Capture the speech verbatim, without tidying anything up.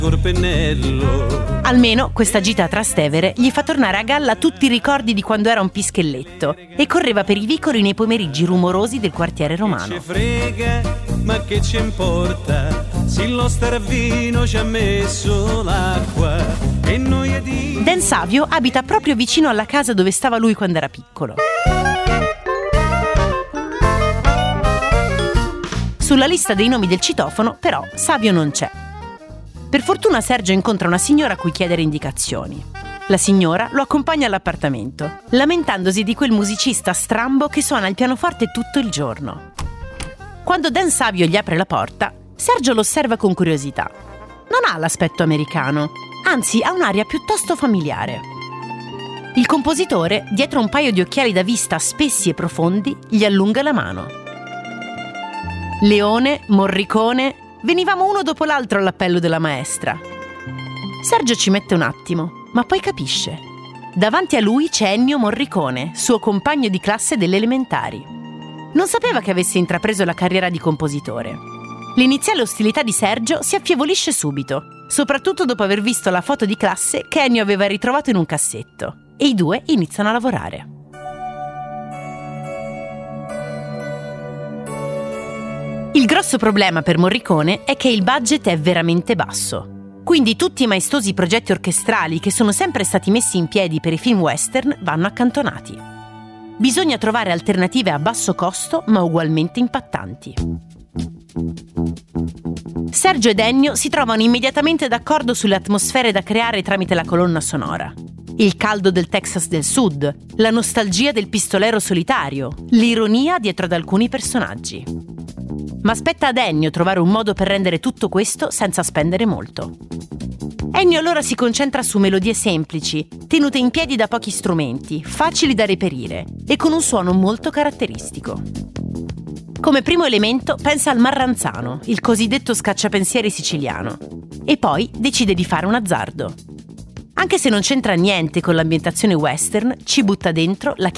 col pennello. Almeno questa gita a Trastevere gli fa tornare a galla tutti i ricordi di quando era un pischelletto e correva per i vicoli nei pomeriggi rumorosi del quartiere romano. Che ce frega, ma che ci importa, se lo starvino ci ha messo l'acqua e noi è di... Dan Savio abita proprio vicino alla casa dove stava lui quando era piccolo. Sulla lista dei nomi del citofono, però, Savio non c'è. Per fortuna Sergio incontra una signora a cui chiedere indicazioni. La signora lo accompagna all'appartamento, lamentandosi di quel musicista strambo che suona il pianoforte tutto il giorno. Quando Dan Savio gli apre la porta, Sergio lo osserva con curiosità. Non ha l'aspetto americano, anzi ha un'aria piuttosto familiare. Il compositore, dietro un paio di occhiali da vista spessi e profondi, gli allunga la mano. Leone, Morricone, venivamo uno dopo l'altro all'appello della maestra. Sergio ci mette un attimo, ma poi capisce. Davanti a lui c'è Ennio Morricone, suo compagno di classe delle elementari. Non sapeva che avesse intrapreso la carriera di compositore. L'iniziale ostilità di Sergio si affievolisce subito, soprattutto dopo aver visto la foto di classe che Ennio aveva ritrovato in un cassetto, e i due iniziano a lavorare. Il grosso problema per Morricone è che il budget è veramente basso. Quindi tutti i maestosi progetti orchestrali che sono sempre stati messi in piedi per i film western vanno accantonati. Bisogna trovare alternative a basso costo ma ugualmente impattanti. Sergio ed Ennio si trovano immediatamente d'accordo sulle atmosfere da creare tramite la colonna sonora. Il caldo del Texas del Sud, la nostalgia del pistolero solitario, l'ironia dietro ad alcuni personaggi. Ma spetta ad Ennio trovare un modo per rendere tutto questo senza spendere molto. Ennio allora si concentra su melodie semplici, tenute in piedi da pochi strumenti, facili da reperire e con un suono molto caratteristico. Come primo elemento pensa al marranzano, il cosiddetto scacciapensieri siciliano, e poi decide di fare un azzardo. Anche se non c'entra niente con l'ambientazione western, ci butta dentro la